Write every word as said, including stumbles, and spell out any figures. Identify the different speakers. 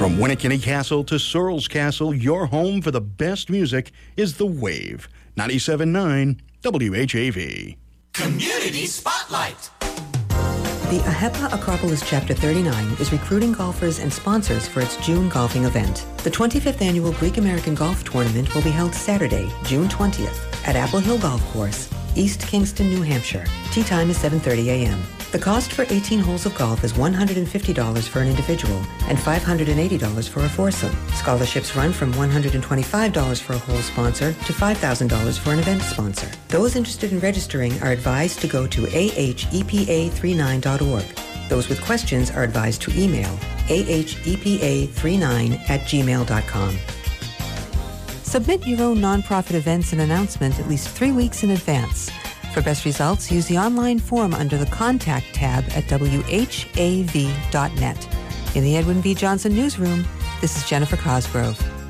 Speaker 1: From Winnikinny Castle to Searles Castle, your home for the best music is The Wave. ninety-seven point nine W H A V.
Speaker 2: Community Spotlight.
Speaker 3: The AHEPA Acropolis Chapter thirty-nine is recruiting golfers and sponsors for its June golfing event. The twenty-fifth Annual Greek American Golf Tournament will be held Saturday, June twentieth, at Apple Hill Golf Course, East Kingston, New Hampshire. Tee time is seven thirty a.m. The cost for eighteen holes of golf is one hundred fifty dollars for an individual and five hundred eighty dollars for a foursome. Scholarships run from one hundred twenty-five dollars for a hole sponsor to five thousand dollars for an event sponsor. Those interested in registering are advised to go to A H E P A thirty-nine dot org. Those with questions are advised to email A H E P A thirty-nine at gmail dot com. Submit your own nonprofit events and announcement at least three weeks in advance. For best results, use the online form under the Contact tab at W H A V dot net. In the Edwin V. Johnson Newsroom, this is Jennifer Cosgrove.